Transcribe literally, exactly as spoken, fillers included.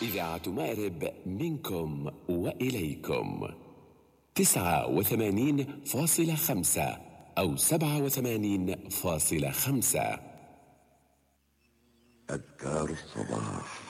إذاعة مأرب منكم وإليكم تسعة وثمانين فاصلة خمسة أو سبعة وثمانين فاصلة خمسة. أذكار الصباح.